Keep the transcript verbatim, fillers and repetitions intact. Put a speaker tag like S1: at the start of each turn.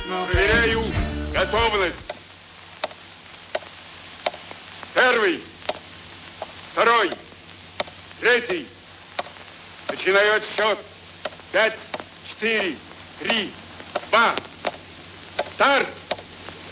S1: Проверяю готовность. Первый, второй, третий. Начинаю отсчет. Пять, четыре, три, два. Старт!